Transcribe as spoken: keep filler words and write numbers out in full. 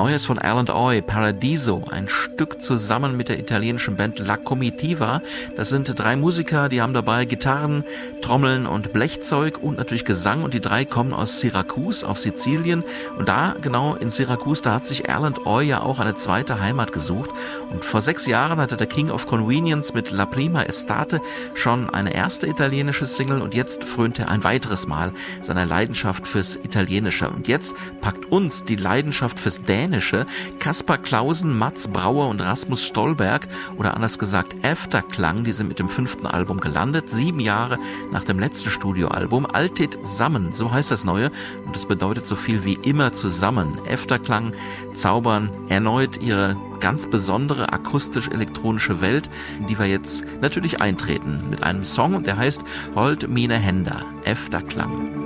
Neues von Alan Oy, Paradiso, ein Stück zusammen mit der italienischen Band La Comitiva. Das sind drei Musiker, die haben dabei Gitarren, Trommeln und Blechzeug und natürlich Gesang, und die drei kommen aus Syrakus auf Sizilien, und da, genau in Syrakus, da hat sich Alan Oy ja auch eine zweite Heimat gesucht, und vor sechs Jahren hatte der King of Convenience mit La Prima Estate schon eine erste italienische Single, und jetzt frönt er ein weiteres Mal seiner Leidenschaft fürs Italienische. Und jetzt packt uns die Leidenschaft fürs Dänische. Kaspar Clausen, Mats Brauer und Rasmus Stolberg, oder anders gesagt Efterklang, die sind mit dem fünften Album gelandet, sieben Jahre nach dem letzten Studioalbum. Alltid Sammen, so heißt das neue, und das bedeutet so viel wie immer zusammen. Efterklang zaubern erneut ihre ganz besondere akustisch-elektronische Welt, in die wir jetzt natürlich eintreten mit einem Song, und der heißt Hold Mine Händer, Efterklang.